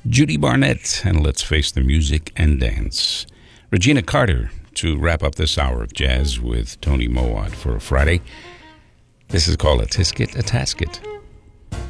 Judy Barnett, and Let's Face the Music and Dance. Regina Carter to wrap up this hour of jazz with Tony Mowat for a Friday. This is called A Tisket, a Tasket.